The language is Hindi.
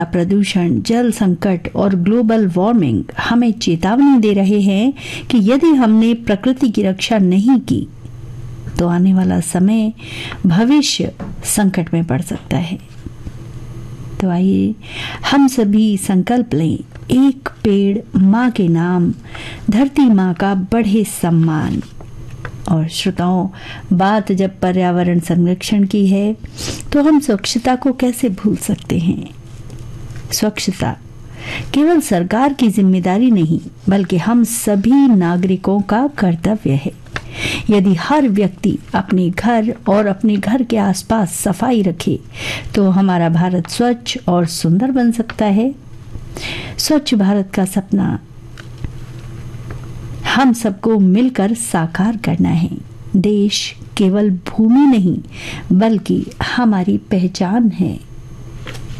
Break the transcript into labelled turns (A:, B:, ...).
A: प्रदूषण, जल संकट और ग्लोबल वार्मिंग हमें चेतावनी दे रहे हैं कि यदि हमने प्रकृति की रक्षा नहीं की तो आने वाला समय, भविष्य संकट में पड़ सकता है। तो आइए हम सभी संकल्प लें, एक पेड़ माँ के नाम, धरती माँ का बढ़े सम्मान। और श्रोताओं, बात जब पर्यावरण संरक्षण की है तो हम स्वच्छता को कैसे भूल सकते हैं। स्वच्छता केवल सरकार की जिम्मेदारी नहीं, बल्कि हम सभी नागरिकों का कर्तव्य है। यदि हर व्यक्ति अपने घर और अपने घर के आसपास सफाई रखे तो हमारा भारत स्वच्छ और सुंदर बन सकता है। स्वच्छ भारत का सपना हम सबको मिलकर साकार करना है। देश केवल भूमि नहीं, बल्कि हमारी पहचान है।